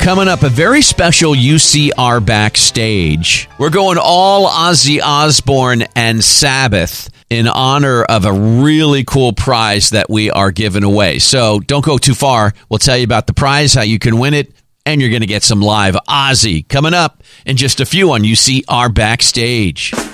Coming up, a very special UCR backstage. We're going all Ozzy Osbourne and Sabbath in honor of a really cool prize that we are giving away. So don't go too far. We'll tell you about the prize, how you can win it, and you're going to get some live Ozzy coming up in just a few on UCR Backstage.